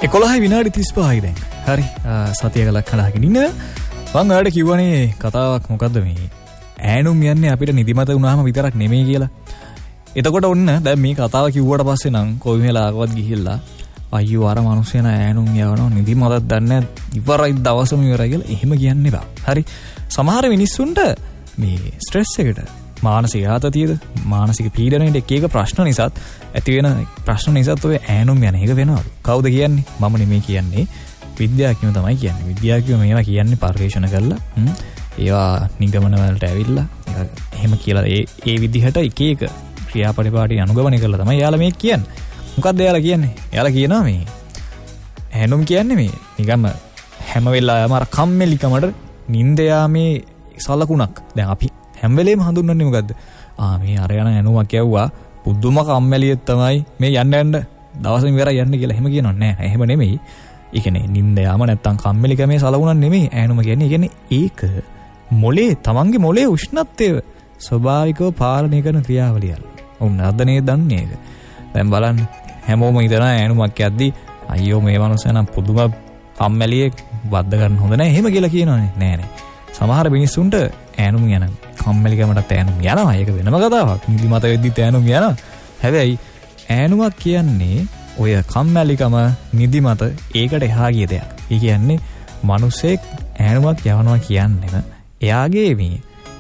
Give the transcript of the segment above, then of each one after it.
11 විනාඩි 35යි දැන්. හරි. සතිය ගලක් හදාගෙන ඉන්න. මම ඔයාලට කිව්වනේ කතාවක් මොකද්ද මේ? ඈනුම් යන්නේ අපිට නිදිමත වුණාම විතරක් නෙමෙයි කියලා. එතකොට ඔන්න දැන් මේ කතාව කිව්වට පස්සේ නම් කොයි වෙලාවකවත් ගිහිල්ලා අයියෝ අර මිනිස්සෙන ඈනුම් යවනවා නිදිමතක් දන්නේ ඉවරයි දවසම ඉවරයි කියලා එහෙම කියන්න එපා. හරි. සමහර මිනිස්සුන්ට මේ ස්ට්‍රෙස් එකට මානසික ආතතියද මානසික පීඩනයේද එක එක ප්‍රශ්න නිසාත් ඇති වෙන ප්‍රශ්න නිසාත් ඔය ඈනුම් යන එක වෙනවා. කවුද කියන්නේ? මම නෙමෙයි කියන්නේ. විද්‍යාඥයෝ තමයි කියන්නේ. විද්‍යාඥයෝ මේවා කියන්නේ පරිශන කරලා ඒවා නිගමන වලට ඇවිල්ලා එහෙම කියලා ඒ විදිහට එක එක ක්‍රියාපටිපාටි අනුගමනය කරලා තමයි යාලා මේක කියන්නේ. මොකක්ද යාලා කියන්නේ? යාලා කියනවා මේ ඈනුම් කියන්නේ මේ නිකම්ම හැම වෙලාවෙම අර කම්මැලිකමට නිින්ද යාමේ සලකුණක්. දැන් අපි හැම වෙලේම හඳුන්වන්නේ මොකද්ද? මේ අර යන ඈනුමක් යවුවා පුදුම කම්මැලියෙක් තමයි මේ යන්න දවසම ඉවරයි යන්න කියලා එහෙම කියනව නෑ. එහෙම නෙමෙයි. ඒ කියන්නේ නිින්ද යාම නැත්තම් කම්මැලිකමේ සලකුණක් නෙමෙයි ඈනුම කියන්නේ. ඒ කියන්නේ ඒක මොලේ තමන්ගේ මොලේ උෂ්ණත්වය ස්වභාවිකව පාලනය කරන ක්‍රියාවලියක්. උන් අදනේ දන්නේ ඒක. දැන් බලන්න හැමෝම හිතනවා ඈනුමක් යද්දි අයියෝ මේ මනුස්සයා නම් පුදුම කම්මැලියෙක් වද්ද ගන්න හොඳ නැහැ එහෙම කියලා කියනවනේ. නෑ නෑ. සමහර මිනිස්සුන්ට ඈනුම් යන කම්මැලිකමට ඈනුම් යනවා. ඒක වෙනම කතාවක්. නිදිමත වෙද්දිත් ඈනුම් යනවා. හැබැයි ඈනුමක් කියන්නේ ඔය කම්මැලිකම නිදිමත ඒකට එහා ගිය දෙයක්. ඒ කියන්නේ මිනිස්සෙක් ඈනුමක් යවනවා කියන්නේ එයාගේ මේ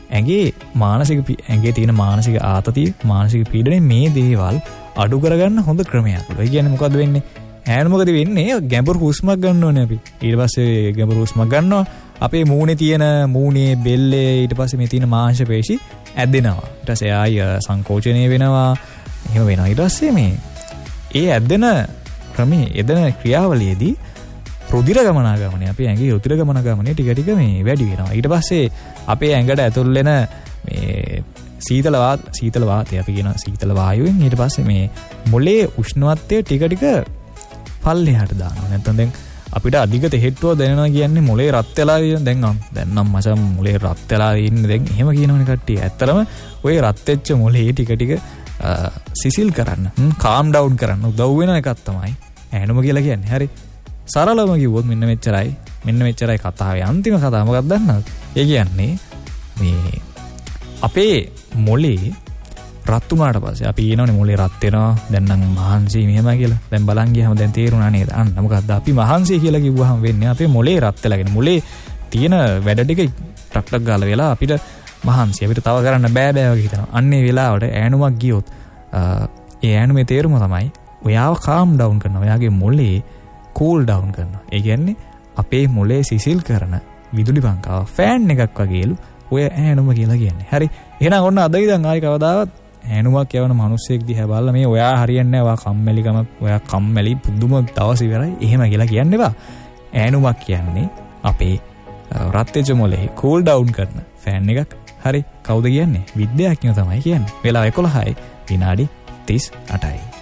ඇඟේ තියෙන මානසික ආතතිය මානසික පීඩනය මේ දේවල් අඩු කරගන්න හොඳ ක්‍රමයක්. ඒ කියන්නේ මොකද්ද වෙන්නේ? ඈනුමකද වෙන්නේ ගැඹුරු හුස්මක් ගන්න ඕනේ අපි. ඊට පස්සේ ගැඹුරු හුස්මක් ගන්නවා. අපේ මූණේ බෙල්ලේ ඊට පස්සේ මේ තියෙන මාංශ පේශි ඇදෙනවා. ඊට පස්සේ ආය සංකෝචනය වෙනවා. එහෙම වෙනවා. ඊට පස්සේ මේ ඒ ඇදෙන ක්‍රමයේ එදෙන ක්‍රියාවලියේදී රුධිර ගමනාගමනය අපේ ඇඟේ රුධිර ගමනාගමනය ටික ටික මේ වැඩි වෙනවා. ඊට පස්සේ අපේ ඇඟට ඇතුල් වෙන මේ සීතල වාතය අපි කියන සීතල වායුවෙන් ඊට පස්සේ මේ මොලේ උෂ්ණත්වය ටික ටික පල්ලෙහාට දානවා. නැත්නම් දැන් අපිට අධික තෙහෙට්ටුව දැනෙනවා කියන්නේ මොලේ රත් වෙලා ඉන්න. දැන් නම් මචං මොලේ රත් වෙලා ඉන්නේ දැන් එහෙම කියනවනේ කට්ටිය. ඇත්තටම ওই රත් වෙච්ච මොලේ ටික ටික සිසිල් කරන්න, කාම් ඩවුන් කරන්න උදව් වෙන එකක් තමයි ඈනුම කියලා කියන්නේ. හරි. සරලවම කිව්වොත් මෙන්න මෙච්චරයි කතාවේ අන්තිම කතාව මොකක්ද දන්නවද? ඒ කියන්නේ මේ අපේ මොලේ රත් වුණාට පස්සේ අපි කියනවනේ මොලේ රත් වෙනවා දැන් නම් මහන්සි මෙහෙමයි කියලා. දැන් බලන් ගියාම දැන් තේරුණා නේද? අන්න මොකද්ද අපි මහන්සි කියලා කිව්වහම වෙන්නේ අපේ මොලේ රත් වෙලාගෙන මොලේ තියෙන වැඩ ටික ටක් ගාලා වෙලා අපිට මහන්සි අපිට තව කරන්න බෑ වගේ හිතනවා. අන්නේ වෙලාවට ඈනුමක් ගියොත් ඒ ඈනුමේ තේරුම තමයි ඔයාව කාම් ඩවුන් කරනවා. ඔයාගේ මොලේ කූල් ඩවුන් කරනවා. ඒ කියන්නේ අපේ මොලේ සිසිල් කරන විදුලි පංකාව ෆෑන් එකක් වගේලු ඔය ඈනුම කියලා කියන්නේ. හරි. එහෙනම් ඔන්න අද ඉඳන් ආයි කවදාවත් ඈනුමක් යවන මිනිස්සෙක් දිහා බලලා මේ ඔයා හරියන්නේ නැහැ. ඔයා කම්මැලිකමක් ඔයා කම්මැලි පුදුම දවස් ඉවරයි. එහෙම කියලා කියන්න එපා. ඈනුමක් කියන්නේ අපේ රත් වෙච්ච මොලේ කූල් ඩවුන් කරන ෆෑන් එකක්. හරි. කවුද කියන්නේ? විද්‍යාඥයෝ තමයි කියන්නේ. වෙලාව 11යි විනාඩි 38යි.